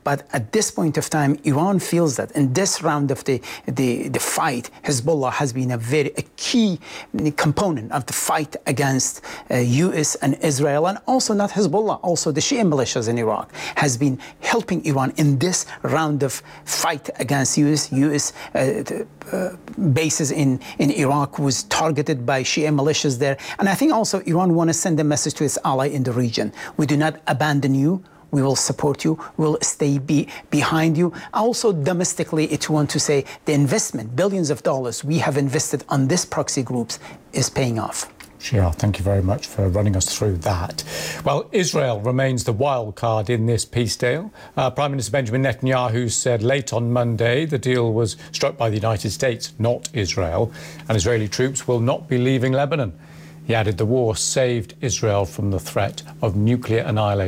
But at this point of time, Iran feels that in this round of the fight, Hezbollah has been a key component of the fight against U.S. and Israel, and also not Hezbollah, also the Shia militias in Iraq has been helping Iran in this round of fight against U.S. Bases in Iraq was targeted by Shia militias there. And I think also Iran want to send a message to its ally in the region. We do not abandon you. We will support you. We'll stay behind you. Also, domestically, it want to say the investment, billions of dollars we have invested on this proxy groups is paying off. Shial, thank you very much for running us through that. Well, Israel remains the wild card in this peace deal. Prime Minister Benjamin Netanyahu said late on Monday the deal was struck by the United States, not Israel, and Israeli troops will not be leaving Lebanon. He added the war saved Israel from the threat of nuclear annihilation.